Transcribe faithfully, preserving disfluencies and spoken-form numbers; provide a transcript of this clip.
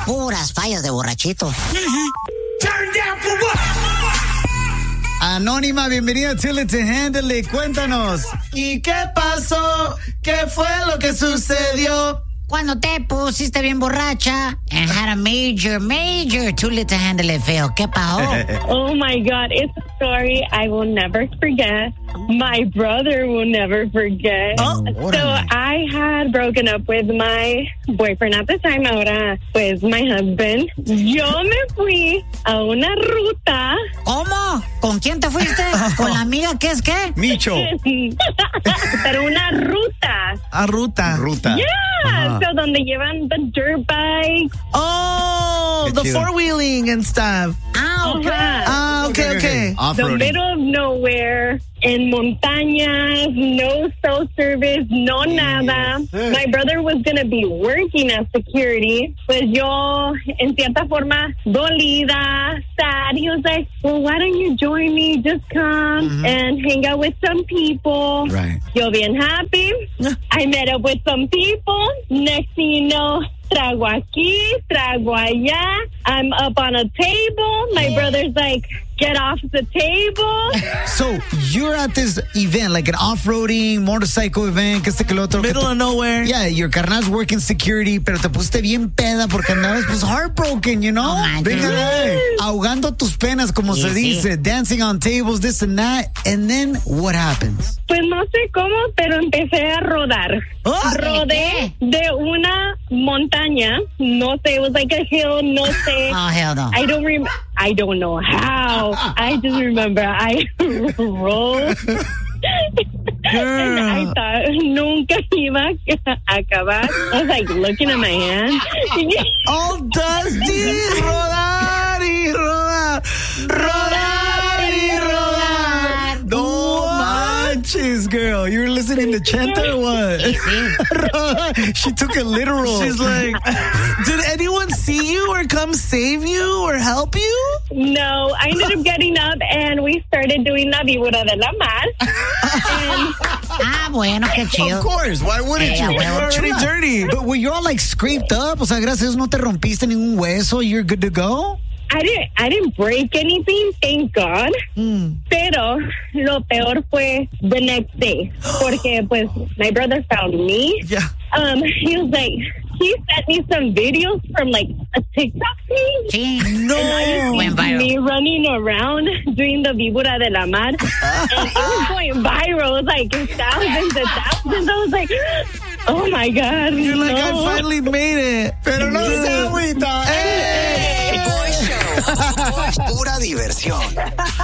Puras fallas de borrachito. Turn down for what? Anónima, bienvenida a Tell It to Handle It. Cuéntanos. ¿Y qué pasó? ¿Qué fue lo que sucedió? Cuando te pusiste bien borracha and had a major, major too little to handle it feo. ¿Qué pasó? Oh my God, it's a story I will never forget. My brother will never forget. Oh, so I had broken up with my boyfriend at the time, ahora pues my husband. Yo me fui a una ruta. ¿Cómo? ¿Con quién te fuiste? ¿Con la amiga que es qué? Micho. Pero una ruta. A ruta. Ruta. Yeah, Ajá. so donde llevan the dirt bikes. Oh, Qué the chido. four-wheeling and stuff. Ah, ok. Ajá. Ah, okay, okay. The Off-roading. middle of nowhere, en montañas, no cell service, no nada. My brother was going to be working as security. Pues yo, en cierta forma, dolida, sad. He was like, well, why don't you join me? Just come mm-hmm. and hang out with some people. Right. Yo bien happy. I met up with some people. Next thing you know, trago aquí, trago allá. I'm up on a table. My brother's like, get off the table. So, you're at this event, like an off-roading motorcycle event, que este que lo otro. que Middle tu- of nowhere. Yeah, your carnal's working security, pero te pusiste bien peda porque andabas pues heartbroken, you know? No manches. Venga, dale. Ahogando tus penas, como Sí, se sí. dice, dancing on tables, this and that, and then what happens? Pues no sé cómo, pero empecé a rodar. Oh, Rodé de una montaña. No sé, it was like a hill, no sé. Oh, hell no. I don't rem- I don't know how. I just remember I rolled. And I thought nunca iba a acabar. I was like looking at my hand. All dusty. Rodar y rodar. Rodar y rodar. No manches, girl. You were listening to Chenta or what? She took it literal. She's like, did anyone see you or come save you or help you? No, I ended up getting up and we started doing La Víbora de la Mar. And Ah, bueno, qué chido. Of course, why wouldn't Yeah, you? well, You're already Chula. dirty. But were you all like scraped up? O sea, gracias a Dios no te rompiste ningún hueso. You're good to go? I didn't, I didn't break anything, thank God. Mm. Pero lo peor fue the next day. Porque, pues, my brother found me. Yeah. Um, he was like, he sent me some videos from, like, a TikTok page. Sí. No. Went viral. Me running around doing the Víbora de la Mar. And it was going viral. It was like thousands and thousands. I was like, oh, my God. You're like, I no. finally made it. Pero no se agüita. Hey. Boy Show. Pura diversión.